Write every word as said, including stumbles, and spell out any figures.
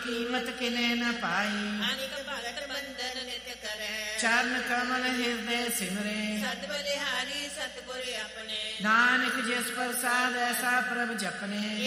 ਕੀਮਤ ਕਿਨੇ ਨ ਪਾਈ। ਅਨਿਕ ਭਗਤ ਬੰਦਨ ਨਿਤ ਕਰੈ ਚਰਨ ਕਮਲ ਹਿਰਦੇ ਸਿਮਰੇ। ਸਤ ਬਲਿਹਾਰੀ ਸਤਿਗੁਰ ਆਪਣੇ ਨਾਨਕ ਜਿਸ ਪ੍ਰਸਾਦ ਐਸਾ ਪ੍ਰਭ ਜਪਨੇ।